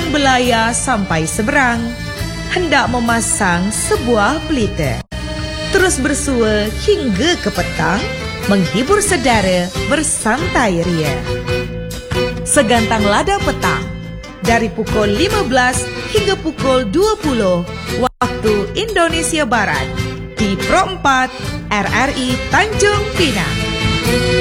Padang Belaya sampai seberang, hendak memasang sebuah pelita. Terus bersua hingga ke petang, menghibur saudara bersantai ria. Segantang lada petang, dari pukul 15 hingga pukul 20 waktu Indonesia Barat, di Pro 4 RRI Tanjung Pinang.